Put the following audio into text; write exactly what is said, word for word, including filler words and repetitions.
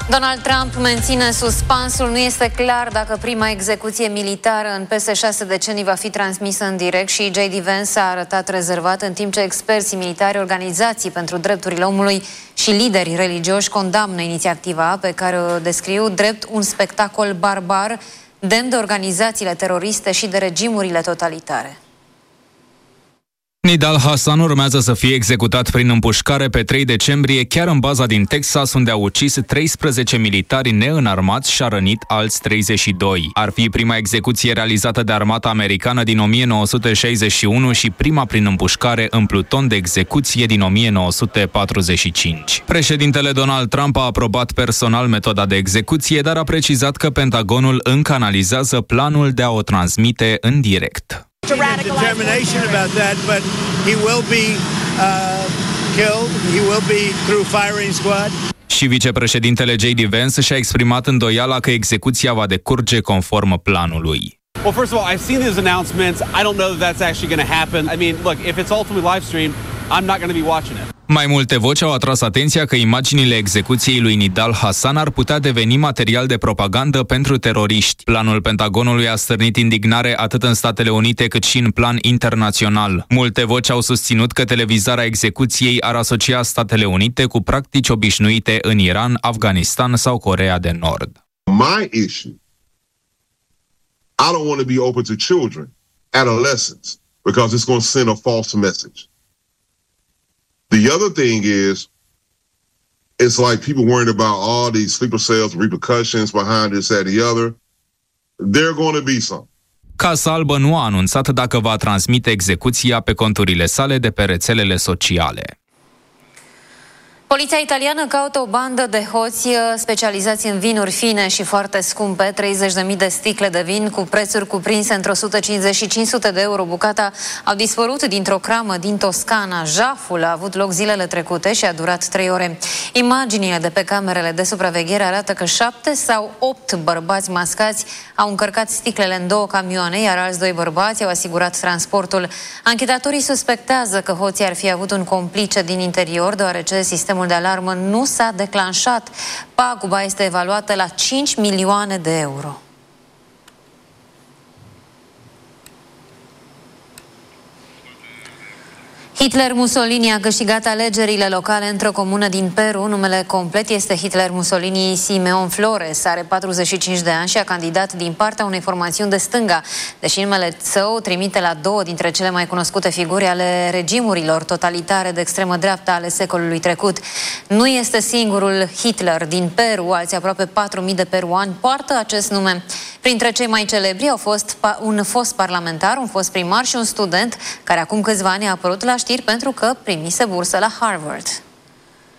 Donald Trump menține suspansul. Nu este clar dacă prima execuție militară în peste șase decenii va fi transmisă în direct și J D Vance s-a arătat rezervat, în timp ce experții militari, organizații pentru drepturile omului și lideri religioși condamnă inițiativa pe care o descriu drept un spectacol barbar, demn de organizațiile teroriste și de regimurile totalitare. Nidal Hasan urmează să fie executat prin împușcare pe trei decembrie, chiar în baza din Texas, unde a ucis treisprezece militari neînarmați și a rănit alți treizeci și doi. Ar fi prima execuție realizată de armata americană din o mie nouă sute șaizeci și unu și prima prin împușcare în pluton de execuție din o mie nouă sute patruzeci și cinci. Președintele Donald Trump a aprobat personal metoda de execuție, dar a precizat că Pentagonul încă analizează planul de a o transmite în direct. Determination about that, but he will be uh, killed. He will be through firing squad. Și vicepreședintele J D Vance și-a exprimat îndoiala că execuția va decurge conform planului. Well, first of all, I've seen these announcements. I don't know that that's actually going to happen. I mean, look, if it's ultimately live streamed, I'm not going to be watching it. Mai multe voci au atras atenția că imaginile execuției lui Nidal Hasan ar putea deveni material de propagandă pentru teroriști. Planul Pentagonului a stârnit indignare atât în Statele Unite cât și în plan internațional. Multe voci au susținut că televizarea execuției ar asocia Statele Unite cu practici obișnuite în Iran, Afganistan sau Coreea de Nord. My issue, I don't want to be open to children, adolescents, because it's going to send a false message. The other thing is, it's like people worrying about all these sleeper cells, repercussions behind this, that, the other. There are going to be some. Casa Albă nu a anunțat dacă va transmite execuția pe conturile sale de pe rețelele sociale. Poliția italiană caută o bandă de hoți specializați în vinuri fine și foarte scumpe. treizeci de mii de sticle de vin cu prețuri cuprinse între o sută cincizeci și cinci sute de euro bucata au dispărut dintr-o cramă din Toscana. Jaful a avut loc zilele trecute și a durat trei ore. Imaginile de pe camerele de supraveghere arată că șapte sau opt bărbați mascați au încărcat sticlele în două camioane, iar alți doi bărbați au asigurat transportul. Anchetatorii suspectează că hoții ar fi avut un complice din interior, deoarece sistemul de alarmă nu s-a declanșat. Paguba este evaluată la cinci milioane de euro. Hitler Mussolini a câștigat alegerile locale într-o comună din Peru. Numele complet este Hitler Mussolini Simeon Flores. Are patruzeci și cinci de ani și a candidat din partea unei formațiuni de stânga, deși numele său trimite la două dintre cele mai cunoscute figuri ale regimurilor totalitare de extremă dreaptă ale secolului trecut. Nu este singurul Hitler din Peru, alții aproape patru mii de peruani poartă acest nume. Printre cei mai celebri au fost un fost parlamentar, un fost primar și un student care acum câțiva ani a apărut la știri pentru că primise bursă la Harvard.